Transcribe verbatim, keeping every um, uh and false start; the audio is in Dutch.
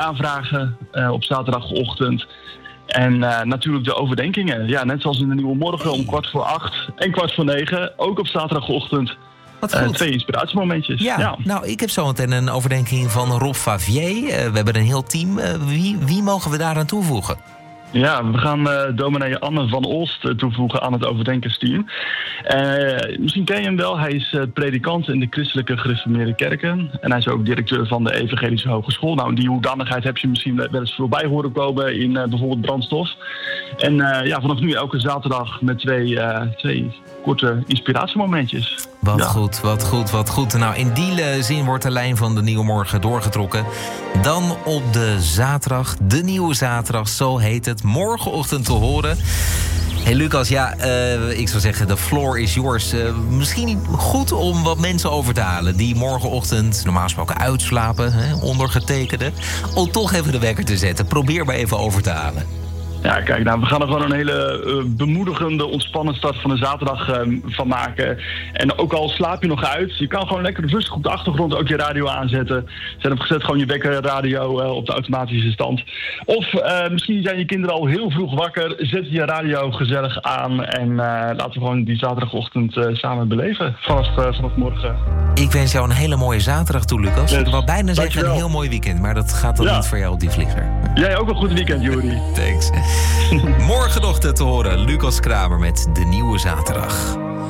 aanvragen uh, op zaterdagochtend. En uh, natuurlijk de overdenkingen. Ja, net zoals in de Nieuwe Morgen om kwart voor acht en kwart voor negen. Ook op zaterdagochtend. Wat goed. Uh, twee inspiratiemomentjes. Ja, ja, nou, ik heb zo meteen een overdenking van Rob Favier. Uh, we hebben een heel team. Uh, wie, wie mogen we daaraan toevoegen? Ja, we gaan uh, dominee Anne van Olst uh, toevoegen aan het overdenkersteam. Uh, misschien ken je hem wel. Hij is uh, predikant in de christelijke gereformeerde kerken. En hij is ook directeur van de Evangelische Hogeschool. Nou, in die hoedanigheid heb je misschien wel eens voorbij horen komen in uh, bijvoorbeeld brandstof. En uh, ja, vanaf nu elke zaterdag met twee, uh, twee korte inspiratiemomentjes. Wat ja. goed, wat goed, wat goed. Nou, in die zin wordt de lijn van de Nieuwe Morgen doorgetrokken. Dan op de zaterdag, de Nieuwe Zaterdag, zo heet het, morgenochtend te horen. Hey Lucas, ja, uh, ik zou zeggen, de floor is yours. Uh, misschien goed om wat mensen over te halen die morgenochtend normaal gesproken uitslapen, hè, ondergetekende, om toch even de wekker te zetten. Probeer maar even over te halen. Ja, kijk, nou, we gaan er gewoon een hele uh, bemoedigende, ontspannen start van de zaterdag uh, van maken. En ook al slaap je nog uit, je kan gewoon lekker rustig op de achtergrond ook je radio aanzetten. Zet hem gezet gewoon je wekkerradio uh, op de automatische stand. Of uh, misschien zijn je kinderen al heel vroeg wakker, zet je radio gezellig aan en uh, laten we gewoon die zaterdagochtend uh, samen beleven vanaf, uh, vanaf morgen. Ik wens jou een hele mooie zaterdag toe, Lucas. Yes. Ik wou bijna zeggen Dankjewel. Een heel mooi weekend, maar dat gaat dan ja. niet voor jou op die vlieger. Jij ook een goed weekend, Juri. Thanks. Morgenochtend te horen, Lucas Kramer met de Nieuwe Zaterdag.